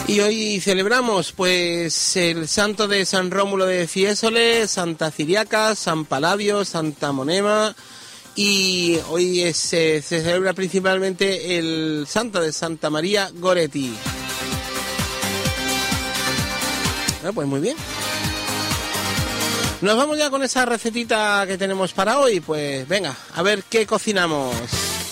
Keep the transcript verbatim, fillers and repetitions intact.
Y hoy celebramos pues el santo de San Rómulo de Fiesole, Santa Ciriaca, San Paladio, Santa Monema, y hoy es, eh, se celebra principalmente el santo de Santa María Goretti. Bueno, pues muy bien. Nos vamos ya con esa recetita que tenemos para hoy. Pues venga, a ver qué cocinamos.